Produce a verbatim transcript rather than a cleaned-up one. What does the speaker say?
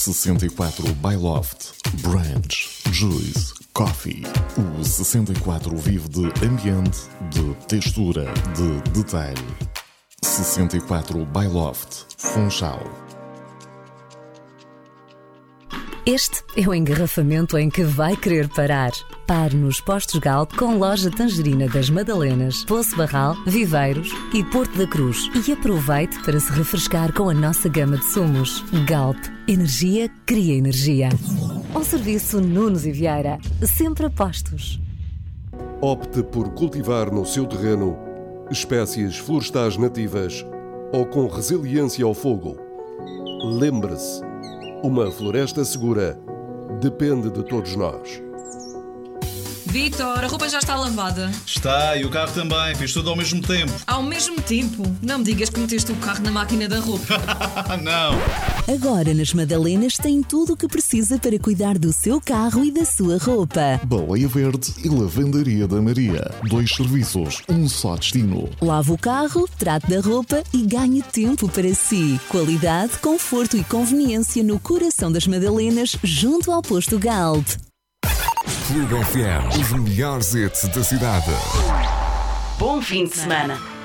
sessenta e quatro by Loft, Branch, Juice, Coffee. O sessenta e quatro vive de ambiente, de textura, de detalhe. sessenta e quatro by Loft, Funchal. Este é o engarrafamento em que vai querer parar. Pare nos postos Galp com loja Tangerina das Madalenas, Poço Barral, Viveiros e Porto da Cruz. E aproveite para se refrescar com a nossa gama de sumos. Galp. Energia cria energia. Ao serviço Nunes e Vieira. Sempre a postos. Opte por cultivar no seu terreno espécies florestais nativas ou com resiliência ao fogo. Lembre-se, uma floresta segura depende de todos nós. Vítor, a roupa já está lavada. Está, e o carro também. Fiz tudo ao mesmo tempo. Ao mesmo tempo? Não me digas que meteste o carro na máquina da roupa. Não. Agora nas Madalenas tem tudo o que precisa para cuidar do seu carro e da sua roupa. Baleia Verde e Lavandaria da Maria. Dois serviços, um só destino. Lave o carro, trate da roupa e ganhe tempo para si. Qualidade, conforto e conveniência no coração das Madalenas, junto ao posto Galp. Clube F M, os melhores hits da cidade. Bom fim de semana.